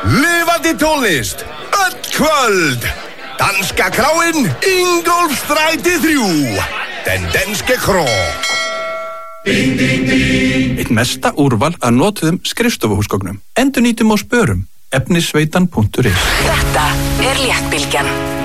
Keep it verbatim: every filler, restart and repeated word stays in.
Lifandi tónlist, öll kvöld. Danska kráin, Ingólfsstræti þrjú. Den danske krå. Ding, ding, ding. Eitt mesta úrval að notuðum skrifstofuhúsgögnum. Endurnýtum og spörum. efnisveitan punktur is. Þetta er Léttbylgjan.